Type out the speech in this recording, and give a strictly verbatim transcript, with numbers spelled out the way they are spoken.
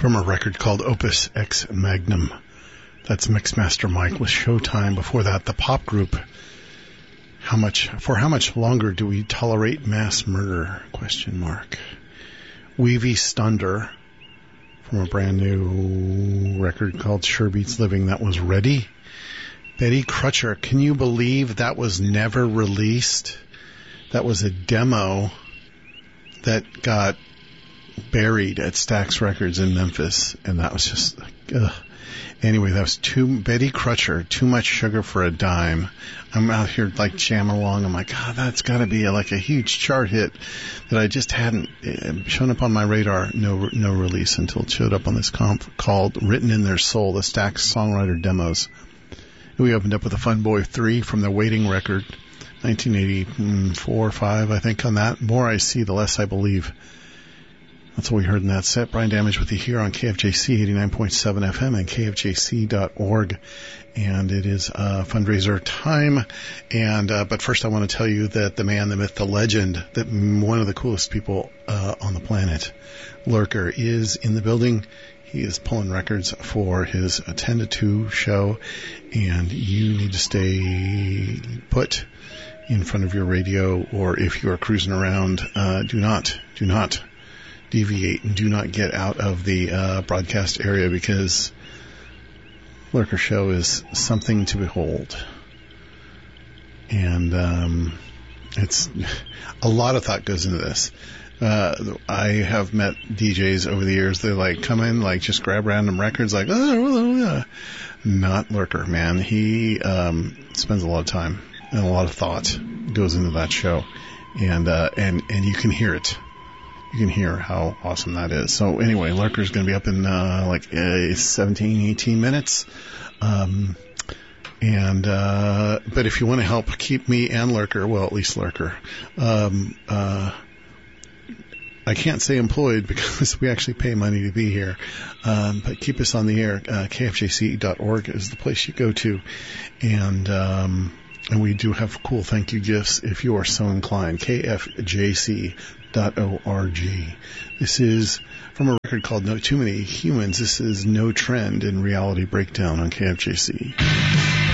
from a record called Opus Ex Magnum. That's Mixmaster Mike with Showtime. Before that, the pop group. How much, for how much longer do we tolerate mass murder? Question mark. Weavy Stunder from a brand new record called Sure Beats Living. That was Ready. Betty Crutcher. Can you believe that was never released? That was a demo that got buried at Stax Records in Memphis, and that was just like, ugh. Anyway, that was too Betty Crutcher, Too Much Sugar for a Dime. I'm out here like jamming along. I'm like, God, oh, that's got to be a, like a huge chart hit that I just hadn't uh, shown up on my radar. No, no release until it showed up on this comp called "Written in Their Soul," the Stax songwriter demos. We opened up with a Fun Boy three from the Waiting record, nineteen eighty-four or five, I think, on that. More I see, the less I believe. That's what we heard in that set. Brian Damage with you here on K F J C eighty-nine point seven F M and K F J C dot org. And it is uh, fundraiser time. And uh, but first I want to tell you that the man, the myth, the legend, that one of the coolest people uh, on the planet, Lurker, is in the building. He is pulling records for his ten to two show. And you need to stay put in front of your radio, or if you are cruising around, uh, do not, do not deviate and do not get out of the uh, broadcast area, because Lurker Show is something to behold. And um, it's a lot of thought goes into this. Uh, I have met D Js over the years. They like come in, like just grab random records, like, oh, oh, oh. Not Lurker, man. He um, spends a lot of time and a lot of thought goes into that show, and uh, and and you can hear it. You can hear how awesome that is. So anyway, Lurker's going to be up in uh, like uh, seventeen, eighteen minutes. Um, and uh, but if you want to help keep me and Lurker, well, at least Lurker, um, uh, I can't say employed because we actually pay money to be here. Um, but keep us on the air. Uh, K F J C dot org is the place you go to. And, um, and we do have cool thank you gifts if you are so inclined. K F J C dot org. This is from a record called No Too Many Humans. This is No Trend in Reality Breakdown on K F J C.